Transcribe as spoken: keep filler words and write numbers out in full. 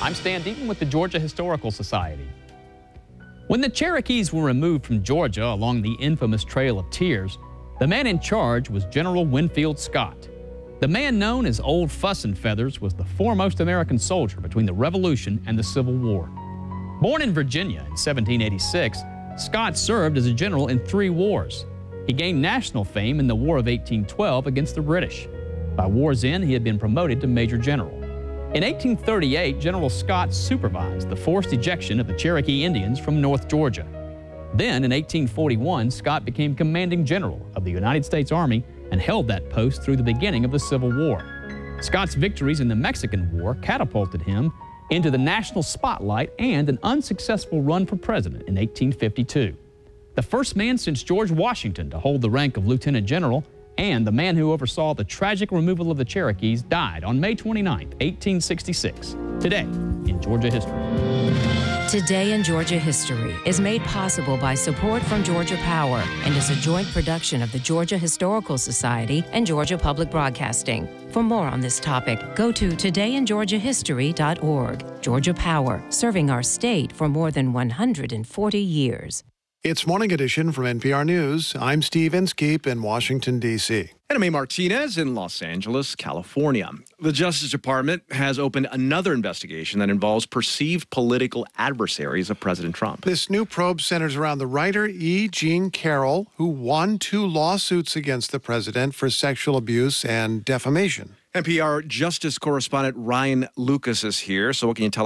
I'm Stan Deaton with the Georgia Historical Society. When the Cherokees were removed from Georgia along the infamous Trail of Tears, the man in charge was General Winfield Scott. The man known as Old Fuss and Feathers was the foremost American soldier between the Revolution and the Civil War. Born in Virginia in seventeen eighty-six, Scott served as a general in three wars. He gained national fame in the War of eighteen twelve against the British. By war's end, he had been promoted to Major General. In eighteen thirty-eight, General Scott supervised the forced ejection of the Cherokee Indians from North Georgia. Then, in eighteen forty-one, Scott became commanding general of the United States Army and held that post through the beginning of the Civil War. Scott's victories in the Mexican War catapulted him into the national spotlight and an unsuccessful run for president in eighteen fifty-two. The first man since George Washington to hold the rank of lieutenant general and the man who oversaw the tragic removal of the Cherokees died on May twenty-ninth, eighteen sixty-six. Today in Georgia History. Today in Georgia History is made possible by support from Georgia Power and is a joint production of the Georgia Historical Society and Georgia Public Broadcasting. For more on this topic, go to today in georgia history dot org. Georgia Power, serving our state for more than one hundred forty years. It's Morning Edition from N P R News. I'm Steve Inskeep in Washington, D C And I'm A. Martinez in Los Angeles, California. The Justice Department has opened another investigation that involves perceived political adversaries of President Trump. This new probe centers around the writer E. Jean Carroll, who won two lawsuits against the president for sexual abuse and defamation. N P R Justice correspondent Ryan Lucas is here. So what can you tell us